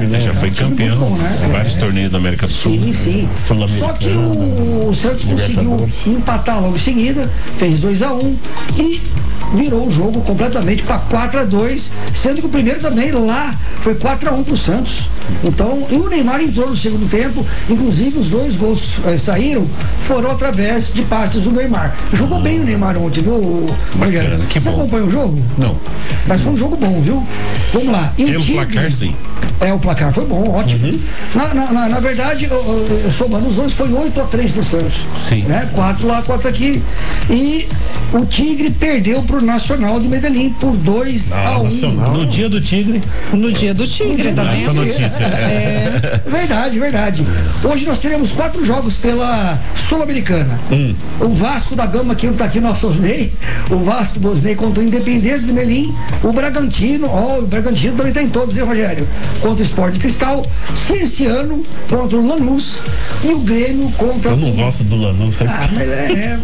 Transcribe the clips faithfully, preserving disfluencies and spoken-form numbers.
Fluminense já foi campeão bom, né? em vários é. torneios da América do Sul. Sim, sim. Só que o, o Santos conseguiu empatar logo em seguida, fez dois a um e virou o jogo completamente para quatro a dois, sendo que o primeiro também lá foi quatro a um pro Santos. Então, e o Neymar entrou no segundo tempo, inclusive os dois gols que eh, saíram foram através de passes do Neymar. Jogou ah. bem o Neymar ontem, viu, Rogério? Você bom. acompanha o jogo? Não. Mas foi um jogo bom, viu? Vamos lá. E Pelo o Tigre, placar, sim. É, o placar foi bom, ótimo. Uhum. Na, na, na, na verdade, eu, eu, somando os dois, foi oito a três pro Santos. Sim. Né? quatro lá, quatro aqui. E o Tigre perdeu pro Nacional de Medellín por dois a um. No dia do Tigre? No dia do Tigre, tá vendo? Notícia. É, verdade, verdade. Hoje nós teremos quatro jogos pela Sul-Americana. Hum. O Vasco da Gama, que não tá aqui, nosso Osnei. O Vasco do Osnei contra o Independente de Medellín. O Bragantino, ó, o Bragantino também tá em todos, hein, Rogério? Contra o Sport Cristal. Cienciano contra o Lanús. E o Grêmio contra... Eu não gosto do Lanús. Ah, mas é... é.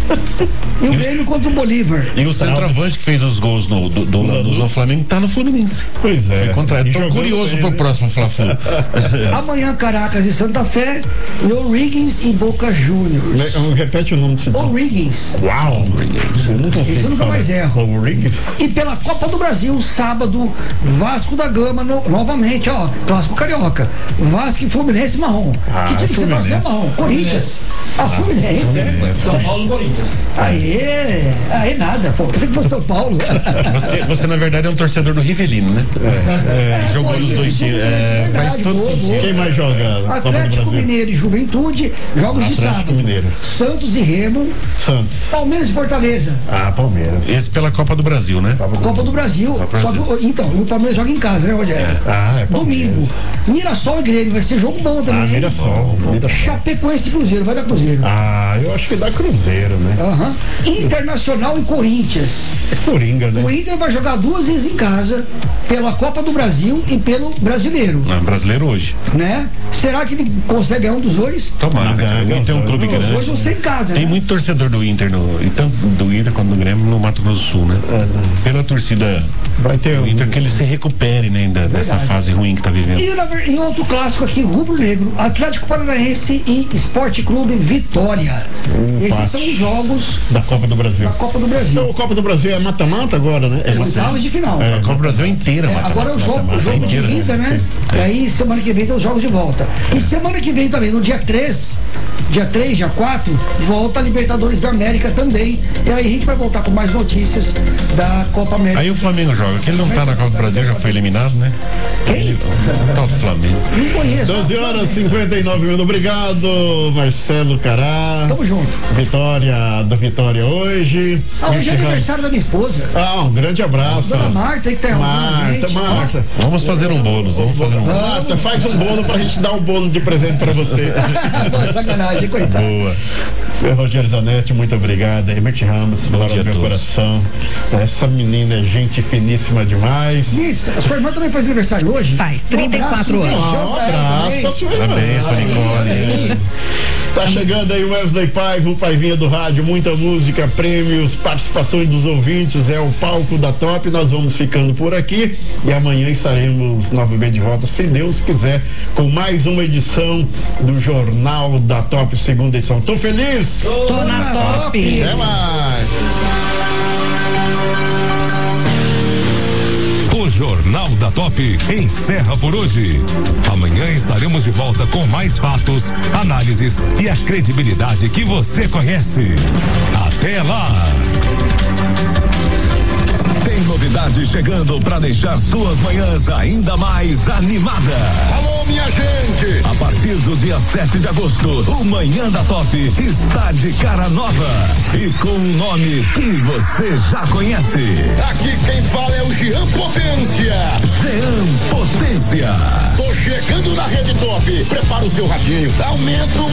E o Grêmio contra o Bolívar. E o centroavante que fez os gols no, do, do Lanús ao Flamengo tá no Fluminense. Pois é. Foi contra... Tô curioso bem, pro né? próximo Fla-Flu. Amanhã, Caracas e Santa Fé, e O'Riggins e Boca Juniors. Repete o nome do cidadão. O'Riggins. Uau! Eu nunca sei. Isso eu nunca mais erro. O'Riggins. E pela Copa do Brasil, sábado, Vasco da Gama, no, novamente, ó, clássico carioca. Vasco e Fluminense marrom. Ah, que time que você torce mesmo marrom? Corinthians. Ah, Fluminense. Fluminense. São Paulo e Corinthians. Aê, aê nada, pô. Pensei que fosse São Paulo. Você, você, na verdade, é um torcedor do Rivelino, né? É. é. Jogou nos dois times. É, faz todo boa, sentido. Boa. Quem mais joga? Atlético Mineiro e Juventude, jogos Atlético de sábado. Mineiro. Santos e Remo. Santos. Palmeiras e Fortaleza. Ah, Palmeiras. Esse pela Copa do Brasil, né? Copa do, Copa do Brasil. Copa Só Brasil. Que, então, o Palmeiras joga em casa, né, Rogério? É. Ah, é Domingo. Mirassol e Grêmio, vai ser jogo bom também. Ah, Mirassol. Mirassol. Chapecoense e Cruzeiro, vai dar Cruzeiro. Ah, eu acho que dá Cruzeiro, né? Aham. Internacional e Corinthians. É Coringa, né? O Inter vai jogar duas vezes em casa, pela Copa do Brasil e pelo Brasileiro. Não, brasileiro hoje. Né? Será que ele consegue ganhar um dos dois? Tomara. Ah, o Inter é um clube grande. Os dois vão ser em casa, Tem né? muito torcedor do Inter, no, tanto do Inter quanto do Grêmio no Mato Grosso do Sul, né? É, Pela torcida vai ter do Inter, um... que ele se recupere, né, ainda dessa fase ruim que tá vivendo. E, na, e outro clássico aqui, Rubro Negro, Atlético Paranaense e Esporte Clube Vitória. Um Esses são os jogos da Copa do Brasil. Da Copa do Brasil. Então, a Copa do Brasil é mata-mata agora, né? É oitavas de final. É, a Copa do Brasil é inteira, é, agora é o jogo, o jogo de ida, né? E aí semana que vem tem os jogos de volta. E semana que vem também, no dia três, dia três, dia quatro, volta a Libertadores da América também. E aí a gente vai voltar com mais notícias da Copa América. Aí o Flamengo joga, que ele não tá na Copa do Brasil, já foi eliminado, né? Quem? O tal do Flamengo. Não conheço. doze horas e cinquenta e nove minutos. Obrigado, Marcelo Cará. Tamo junto. Vitória da Vitória hoje. Ah, hoje é aniversário da minha esposa. Ah, um grande abraço. Dona Marta, aí que tá Marta, Marta. Vamos fazer um bolo, vamos fazer um bolo. Marta, faz um bolo pra gente dar um bolo de presente pra você. Sacanagem, coitado. Boa. Rogério Zanetti, muito obrigado. Herbert Ramos, mora no meu coração. Essa menina é gente finíssima demais. Isso, a sua irmã também faz aniversário hoje? Faz, trinta e quatro um anos. Um abraço pra sua irmã. Parabéns pra Nicole. Tá chegando aí o Wesley Paiva, o Paivinha do rádio, muita música, prêmios, participações dos ouvintes, é o palco da Top. Nós vamos ficando por aqui e amanhã estaremos novamente de volta, se Deus quiser, com mais uma edição do Jornal da Top, segunda edição. Tô feliz? Tô, Tô na Top. Até mais. O Jornal da Top encerra por hoje. Amanhã estaremos de volta com mais fatos, análises e a credibilidade que você conhece. Até lá! Tem novidade chegando para deixar suas manhãs ainda mais animadas. Alô, minha gente! A partir do dia sete de agosto, o Manhã da Top está de cara nova e com um nome que você já conhece. Aqui quem fala é o Jean Potência. Jean Potência. Tô chegando na Rede Top. Prepara o seu radinho, aumenta o